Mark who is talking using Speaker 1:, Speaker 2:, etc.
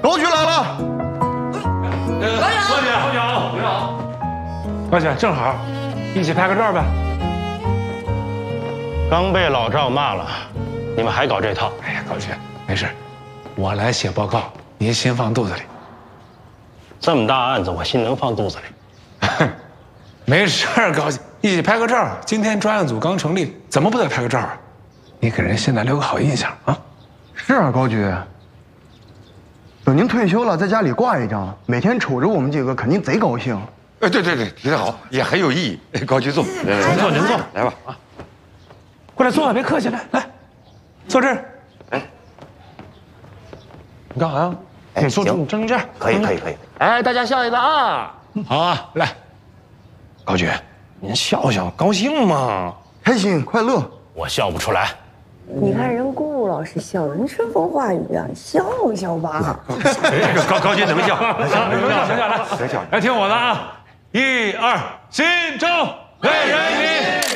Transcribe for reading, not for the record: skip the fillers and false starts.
Speaker 1: 高举来了。
Speaker 2: 高姐，你好，你好。高姐，正好，一起拍个照呗。
Speaker 3: 刚被老赵骂了，你们还搞这套？
Speaker 2: 哎呀，高姐，没事，我来写报告，您心放肚子里。
Speaker 3: 这么大案子，我心能放肚子里？
Speaker 2: 没事儿，高姐，一起拍个照。今天专案组刚成立，怎么不得拍个照啊？你给人现在留个好印象啊！
Speaker 1: 是啊，高局。等您退休了，在家里挂一张，每天瞅着我们几个，肯定贼高兴。
Speaker 4: 对，提得好，也很有意义。高局坐，
Speaker 3: 您坐，您坐，
Speaker 4: 来吧啊！
Speaker 2: 过来坐，别客气，来，坐这儿。
Speaker 4: 哎，
Speaker 2: 你干啥呀？哎，坐正正这儿。
Speaker 3: 可以。哎，大家笑一个啊！
Speaker 2: 好啊，来。高局，您笑笑，高兴吗？
Speaker 1: 开心快乐。
Speaker 3: 我笑不出来。
Speaker 5: 你看人顾老师笑人春风化雨啊，笑笑吧。
Speaker 4: 高局能笑？
Speaker 2: 行，来，听我的啊！1、2，心中为人民。